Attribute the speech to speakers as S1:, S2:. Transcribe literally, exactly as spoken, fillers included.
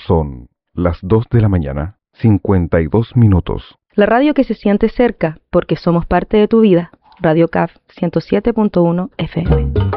S1: Son las dos de la mañana, cincuenta y dos minutos.
S2: La radio que se siente cerca porque somos parte de tu vida. Radio C A F ciento siete punto uno F M.